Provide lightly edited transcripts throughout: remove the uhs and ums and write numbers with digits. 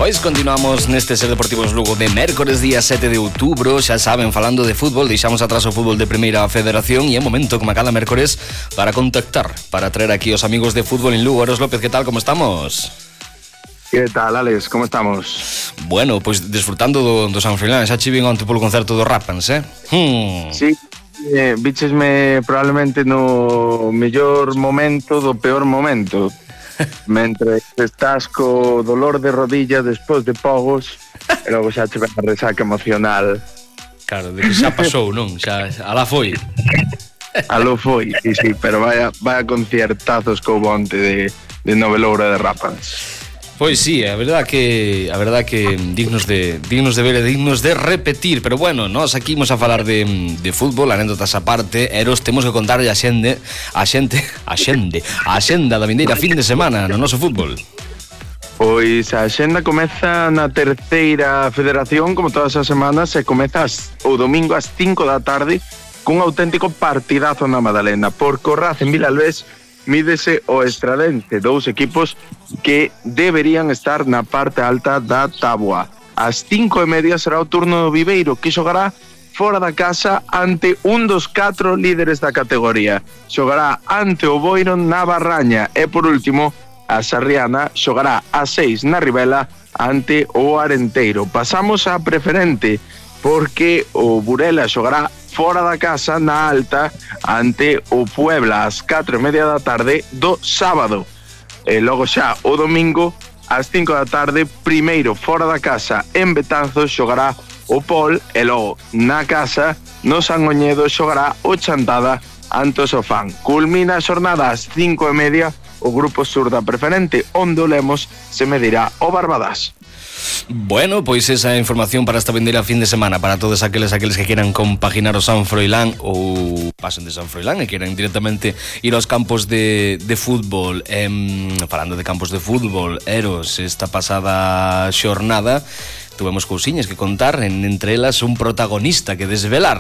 Pois continuamos neste Ser Deportivos Lugo de mércores día 7 de outubro. Xa saben, falando de fútbol, deixamos atrás o fútbol de Primeira Federación e é momento, como a cada mércores, para contactar, para traer aquí os amigos de fútbol en Lugo. Eros López, que tal, como estamos? Que tal, Alex, como estamos? Bueno, pois disfrutando do San Froilán. Xa che vin onte polo concerto do Rappans, Sí, víchesme probablemente no mellor momento do peor momento. Mentre estás co dolor de rodilla despois de pogos e logo xa che ven a resaca emocional. Claro, de que xa pasou, non? Xa alá foi. Aló foi, sí, pero vaya conciertazos co bonte de Noveloura de Rappans. Pois sí, a verdad que dignos de ver e dignos de repetir. Pero bueno, nós aquí imos a falar de fútbol, anécdotas aparte. Eros, temos que contarlle a xenda da vindeira fin de semana no noso fútbol. Pois a xenda comeza na terceira federación, como todas as semanas, e comeza o domingo ás 5 da tarde cun auténtico partidazo na Madalena, porque o Racing Vilalbés mídese o Estradense, dous equipos que deberían estar na parte alta da táboa. Ás 5:30 será o turno do Viveiro, que xogará fora da casa ante un dos 4 líderes da categoría. Xogará ante o Boiro na Barraña e, por último, a Sarriana xogará ás 6 na Ribela ante o Arenteiro. Pasamos a preferente, porque o Burela xogará fora da casa na Alta ante o Puebla ás 4:30 da tarde do sábado. E logo xa o domingo ás 5 da tarde, primeiro fora da casa en Betanzos xogará o Pol e logo na casa no Sangoñedo xogará o Chantada ante o Sofán. Culmina a xornada ás 5:30 o grupo sur da preferente, onde o Lemos se medirá o Barbadas. Bueno, pois esa é a información para esta vindeira fin de semana, para todos aqueles que queran compaginar o San Froilán ou pasen de San Froilán e queran directamente ir aos campos de fútbol. Falando de campos de fútbol, Eros, esta pasada xornada tuvemos cousiñas que contar, entre elas un protagonista que desvelar.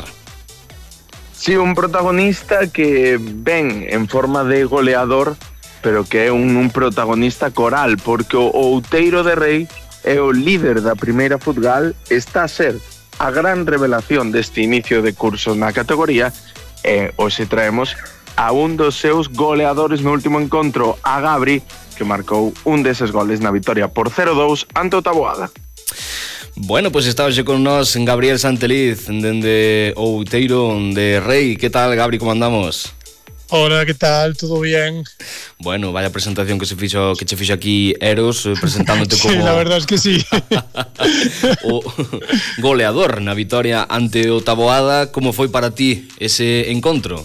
Sí, un protagonista que ven en forma de goleador, pero que é un protagonista coral, porque o Outeiro de Rei é o líder da primeira Futgal, está a ser a gran revelación deste inicio de curso na categoría, e hoxe traemos a un dos seus goleadores no último encontro, a Gabri, que marcou un deses goles na vitoria por 0-2 ante o Taboada. Bueno, pois está hoxe con nós Gabriel Santeliz, dende Outeiro de Rei. Que tal, Gabri, como andamos? Hola, ¿qué tal? ¿Todo bien? Bueno, vaya presentación que che fixo aquí Eros, presentándote como... Sí, la verdad es que sí. O goleador na vitoria ante o Taboada. Como foi para ti ese encontro?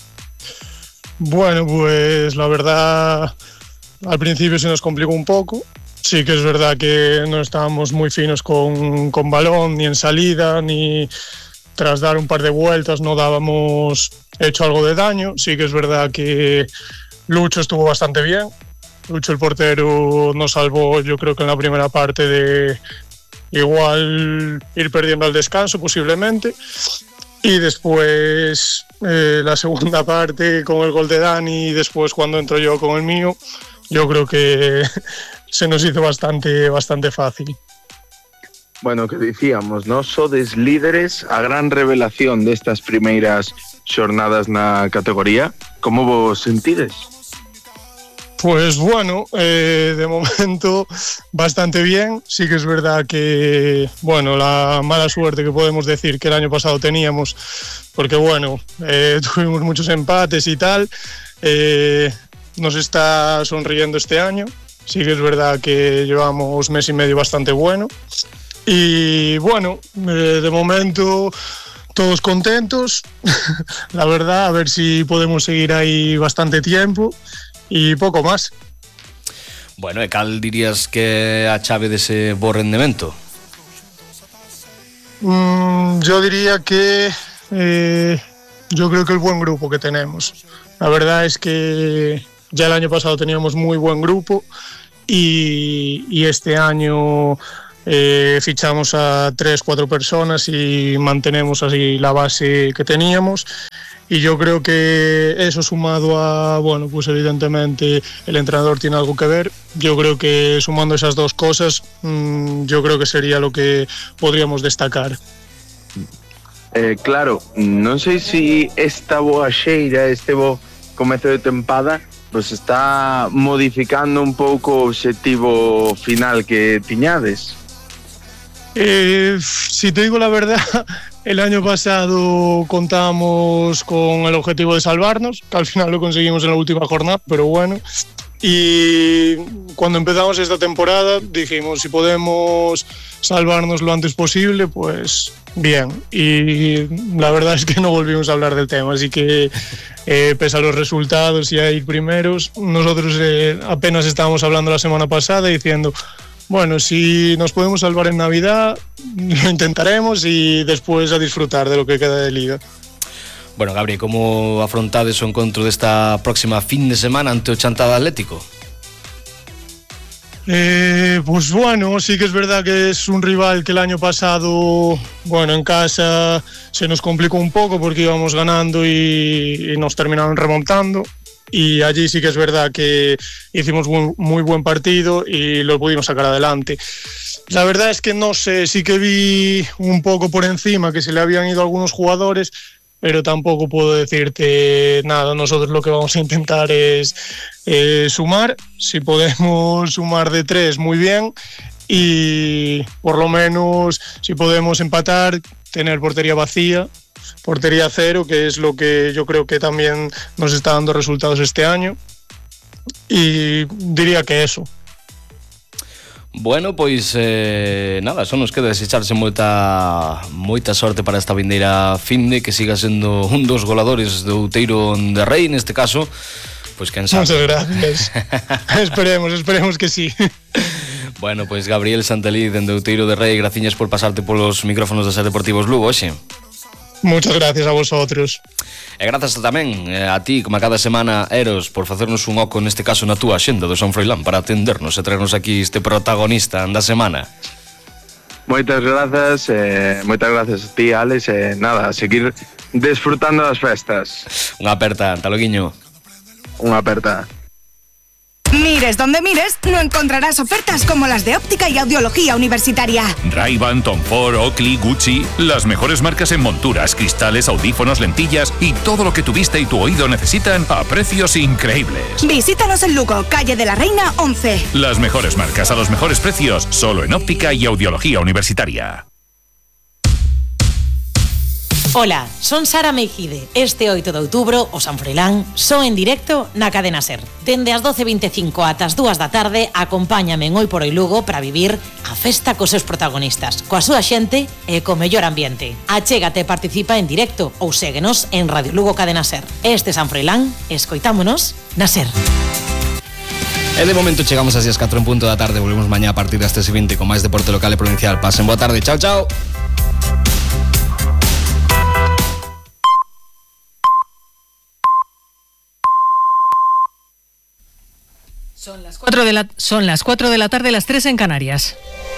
Bueno, pues la verdad, al principio se nos complicó un poco. Sí que es verdad que no estábamos muy finos con balón, ni en salida, ni... Tras dar un par de vueltas no dábamos hecho algo de daño. Sí que es verdad que Lucho estuvo bastante bien. Lucho, el portero, nos salvó, yo creo que en la primera parte de igual ir perdiendo al descanso posiblemente. Y después la segunda parte con el gol de Dani y después cuando entro yo con el mío, yo creo que se nos hizo bastante fácil. Bueno, que dicíamos, ¿no? Sodes líderes, a gran revelación destas primeiras xornadas na categoría. Como vos sentides? Pues bueno, de momento bastante bien. Sí que es verdad que, bueno, la mala suerte que podemos decir que el año pasado teníamos, porque bueno, tuvimos muchos empates y tal, nos está sonriendo este año. Sí que es verdad que llevamos mes y medio bastante bueno. Y bueno, de momento todos contentos, la verdad, a ver si podemos seguir ahí bastante tiempo y poco más. Bueno, e cal dirías que a chave dese bo rendemento? Yo diría que yo creo que el buen grupo que tenemos. La verdad es que ya el año pasado teníamos muy buen grupo y este año... fichamos a 3-4 personas y mantenemos así la base que teníamos Y yo creo que eso sumado a, bueno, pues evidentemente el entrenador tiene algo que ver. Yo creo que sumando esas dos cosas, yo creo que sería lo que podríamos destacar. Claro, non sei se esta boa xeira, este bo comezo de tempada, pues está modificando un pouco o obxectivo final que tiñades. Si te digo la verdad, el año pasado contábamos con el objetivo de salvarnos, que al final lo conseguimos en la última jornada, pero bueno. Y cuando empezamos esta temporada dijimos, si podemos salvarnos lo antes posible, pues bien. Y la verdad es que no volvimos a hablar del tema, así que pese a los resultados y a ir primeros, nosotros apenas estábamos hablando la semana pasada diciendo, bueno, si nos podemos salvar en Navidad, lo intentaremos y después a disfrutar de lo que queda de Liga. Bueno, Gabri, como afrontades o encontro desta próxima fin de semana ante o Chantada Atlético? Pues bueno, sí que es verdad que es un rival que el año pasado, bueno, en casa se nos complicó un poco porque íbamos ganando y nos terminaron remontando. Y allí sí que es verdad que hicimos muy buen partido y lo pudimos sacar adelante. La verdad es que no sé, sí que vi un poco por encima que se le habían ido algunos jugadores, pero tampoco puedo decirte nada. Nosotros lo que vamos a intentar es sumar. Si podemos sumar de 3, muy bien. Y por lo menos, si podemos empatar, tener portería vacía, portería cero, que es lo que yo creo que también nos está dando resultados este año. Y diría que eso. Bueno, pois nada, só nos queda desecharse moita sorte para esta vindeira finde, que siga sendo un dos goladores do Outeiro de Rei, neste caso, pois quen sabe. Muchas gracias. esperemos que sí. Bueno, pois Gabriel Santelí, dende Outeiro de Rei, graciñas por pasarte polos micrófonos de Ser Deportivos Lugo, hoxe. Muchas gracias a vosotros. E grazas tamén a ti, como a cada semana, Eros, por facernos un oco, neste caso na túa xenda do San Froilán, para atendernos e traernos aquí este protagonista da semana. Moitas grazas a ti, Alex, nada, a seguir desfrutando das festas. Unha aperta, ata loguiño. Unha aperta. Mires donde mires, no encontrarás ofertas como las de Óptica y Audiología Universitaria. Ray-Ban, Tom Ford, Oakley, Gucci, las mejores marcas en monturas, cristales, audífonos, lentillas y todo lo que tu vista y tu oído necesitan a precios increíbles. Visítanos en Lugo, calle de la Reina 11. Las mejores marcas a los mejores precios, solo en Óptica y Audiología Universitaria. Hola, son Sara Meijide. Este 8 de outubro, o San Froilán, só en directo na Cadena Ser. Dende as 12:25 ata as 2 da tarde, acompáñame en Hoy por Hoy Lugo para vivir a festa cos seus protagonistas, coa súa xente e co mellor ambiente. Achégate e participa en directo ou séguenos en Radio Lugo Cadena Ser. Este San Froilán, escoitámonos na Ser. E de momento chegamos ás 4 en punto da tarde. Volvemos mañá a partir das 3:20 con máis deporte local e provincial. Pasen boa tarde. Chao, chao. Son las 4 de la tarde, las 3 en Canarias.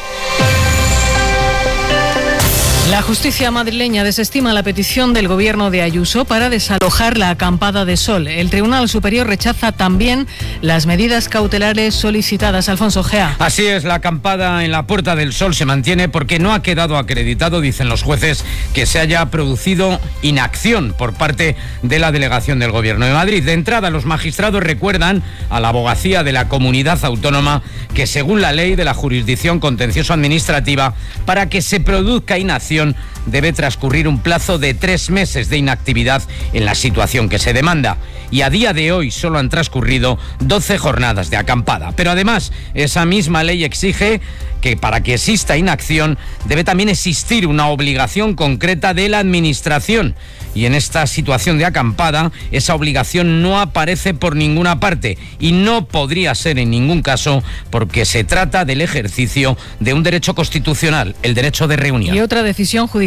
La justicia madrileña desestima la petición del gobierno de Ayuso para desalojar la acampada de Sol. El Tribunal Superior rechaza también las medidas cautelares solicitadas. Alfonso Gea. Así es, la acampada en la Puerta del Sol se mantiene porque no ha quedado acreditado, dicen los jueces, que se haya producido inacción por parte de la delegación del Gobierno de Madrid. De entrada, los magistrados recuerdan a la abogacía de la comunidad autónoma que, según la ley de la jurisdicción contencioso-administrativa, para que se produzca inacción debe transcurrir un plazo de 3 meses de inactividad en la situación que se demanda. Y a día de hoy solo han transcurrido 12 jornadas de acampada. Pero además, esa misma ley exige que para que exista inacción debe también existir una obligación concreta de la administración. Y en esta situación de acampada, esa obligación no aparece por ninguna parte y no podría ser en ningún caso porque se trata del ejercicio de un derecho constitucional, el derecho de reunión. Y otra decisión judicial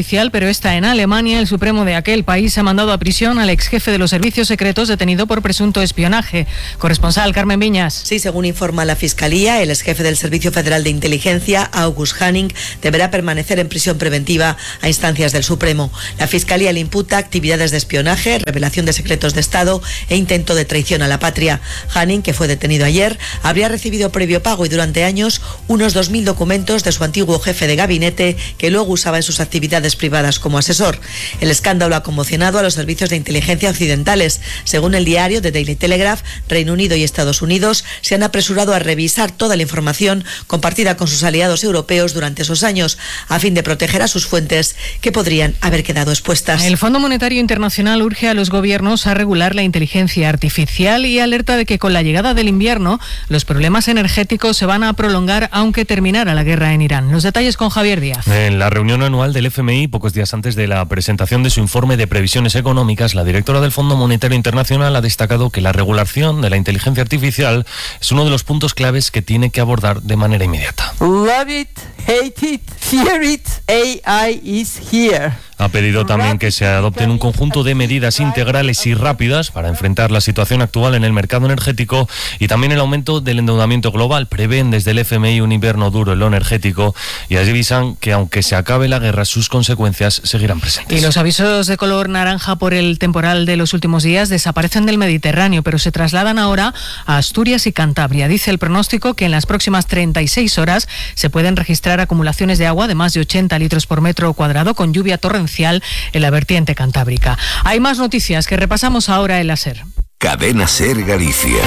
extrajudicial, pero está en Alemania. El Supremo de aquel país ha mandado a prisión al ex jefe de los servicios secretos detenido por presunto espionaje. Corresponsal Carmen Viñas. Sí, según informa la Fiscalía, el ex jefe del Servicio Federal de Inteligencia, August Hanning, deberá permanecer en prisión preventiva a instancias del Supremo. La Fiscalía le imputa actividades de espionaje, revelación de secretos de Estado e intento de traición a la patria. Hanning, que fue detenido ayer, habría recibido previo pago y durante años unos 2.000 documentos de su antiguo jefe de gabinete que luego usaba en sus actividades privadas como asesor. El escándalo ha conmocionado a los servicios de inteligencia occidentales. Según el diario The Daily Telegraph, Reino Unido y Estados Unidos se han apresurado a revisar toda la información compartida con sus aliados europeos durante esos años, a fin de proteger a sus fuentes que podrían haber quedado expuestas. El Fondo Monetario Internacional urge a los gobiernos a regular la inteligencia artificial y alerta de que con la llegada del invierno los problemas energéticos se van a prolongar aunque terminara la guerra en Irán. Los detalles con Javier Díaz. En la reunión anual del FMI, pocos días antes de la presentación de su informe de previsiones económicas, la directora del Fondo Monetario Internacional ha destacado que la regulación de la inteligencia artificial es uno de los puntos claves que tiene que abordar de manera inmediata. Love it, hate it, fear it, AI is here. Ha pedido también que se adopten un conjunto de medidas integrales y rápidas para enfrentar la situación actual en el mercado energético y también el aumento del endeudamiento global. Prevén desde el FMI un invierno duro en lo energético y avisan que aunque se acabe la guerra, sus consecuencias seguirán presentes. Y los avisos de color naranja por el temporal de los últimos días desaparecen del Mediterráneo, pero se trasladan ahora a Asturias y Cantabria. Dice el pronóstico que en las próximas 36 horas se pueden registrar acumulaciones de agua de más de 80 litros por metro cuadrado con lluvia torrencial en la vertiente cantábrica. Hay más noticias que repasamos ahora en la SER. Cadena SER Galicia.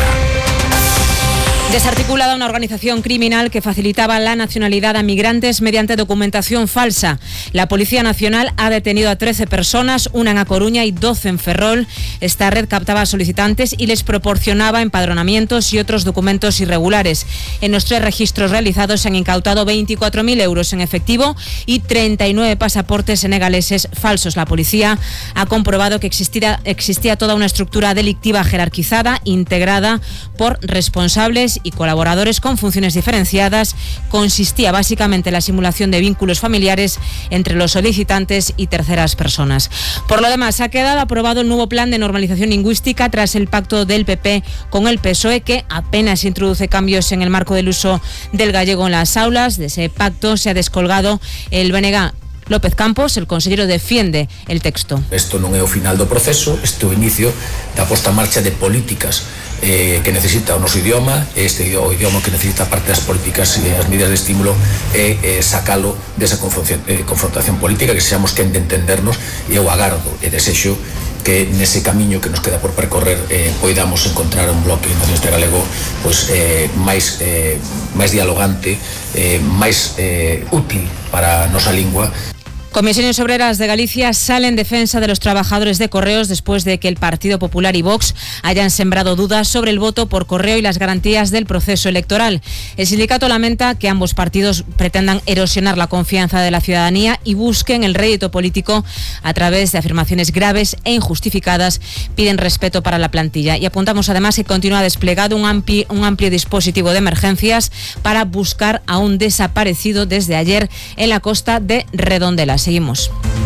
Desarticulada una organización criminal que facilitaba la nacionalidad a migrantes mediante documentación falsa. La Policía Nacional ha detenido a 13 personas, una en A Coruña y 12 en Ferrol. Esta red captaba solicitantes y les proporcionaba empadronamientos y otros documentos irregulares. En los 3 registros realizados se han incautado 24.000 euros en efectivo y 39 pasaportes senegaleses falsos. La policía ha comprobado que existía toda una estructura delictiva jerarquizada, integrada por responsables y colaboradores con funciones diferenciadas. Consistía básicamente en la simulación de vínculos familiares entre los solicitantes y terceras personas. Por lo demás, ha quedado aprobado el nuevo plan de normalización lingüística tras el pacto del PP con el PSOE, que apenas introduce cambios en el marco del uso del gallego en las aulas. De ese pacto se ha descolgado el BNG. López Campos, el consellero, defiende el texto. Isto non é o final do proceso, este é o inicio da posta en marcha de políticas que necesita o noso idioma, o idioma que necesita parte das políticas e as medidas de estímulo e sacalo desa confrontación política, que seamos quen de entendernos, e eu agardo e desexo que nese camiño que nos queda por percorrer poidamos encontrar un bloque nacionalista galego máis dialogante, máis útil para a nosa lingua. Comisiones Obreras de Galicia sale en defensa de los trabajadores de Correos después de que el Partido Popular y Vox hayan sembrado dudas sobre el voto por correo y las garantías del proceso electoral. El sindicato lamenta que ambos partidos pretendan erosionar la confianza de la ciudadanía y busquen el rédito político a través de afirmaciones graves e injustificadas. Piden respeto para la plantilla y apuntamos además que continúa desplegado un amplio dispositivo de emergencias para buscar a un desaparecido desde ayer en la costa de Redondela. Seguimos.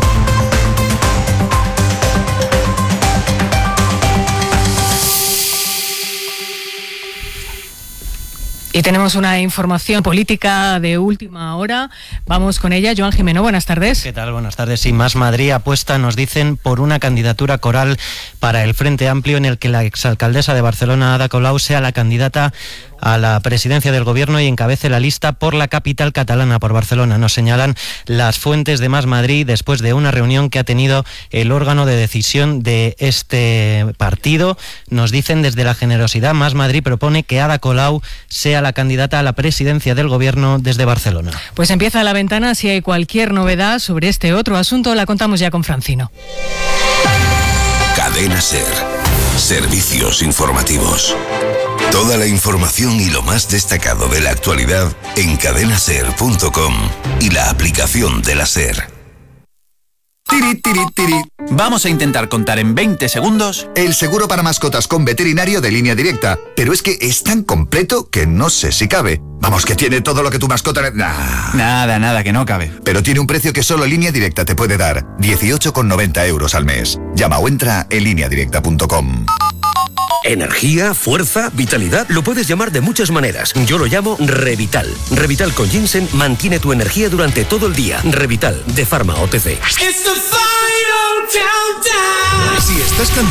Y tenemos una información política de última hora. Vamos con ella. Joan Jimeno, buenas tardes. ¿Qué tal? Buenas tardes. Sí, Más Madrid apuesta, nos dicen, por una candidatura coral para el Frente Amplio en el que la exalcaldesa de Barcelona, Ada Colau, sea la candidata a la presidencia del gobierno y encabece la lista por la capital catalana, por Barcelona. Nos señalan las fuentes de Más Madrid después de una reunión que ha tenido el órgano de decisión de este partido. Nos dicen desde la generosidad, Más Madrid propone que Ada Colau sea la candidata a la presidencia del gobierno desde Barcelona. Pues empieza la ventana. Si hay cualquier novedad sobre este otro asunto, la contamos ya con Francino. Cadena SER. Servicios informativos. Toda la información y lo más destacado de la actualidad en cadenaser.com y la aplicación de la SER. Tiri, tiri, tiri. Vamos a intentar contar en 20 segundos el seguro para mascotas con veterinario de Línea Directa. Pero es que es tan completo que no sé si cabe. Vamos, que tiene todo lo que tu mascota... Nada, que no cabe. Pero tiene un precio que solo Línea Directa te puede dar. 18,90 € al mes. Llama o entra en lineadirecta.com. Energía, fuerza, vitalidad, lo puedes llamar de muchas maneras. Yo lo llamo Revital. Revital con ginseng mantiene tu energía durante todo el día. Revital, de Pharma OTC. Si estás cansado